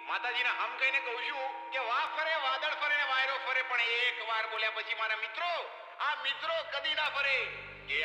માતાજીના હમ કહીને કહું છું કે વાહ ફરે વાદળ ફરે ને વાયરો ફરે, પણ એક વાર બોલ્યા પછી મારા મિત્રો, આ મિત્રો કદી ના ફરે.